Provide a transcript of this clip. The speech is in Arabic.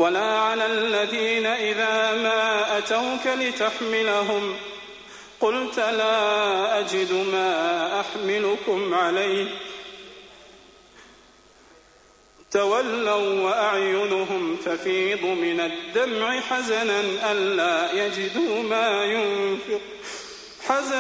ولا على الذين إذا ما أتوك لتحملهم قلت لا أجد ما أحملكم عليه تولوا وأعينهم تفيض من الدمع حزنا ألا يجدوا ما ينفقون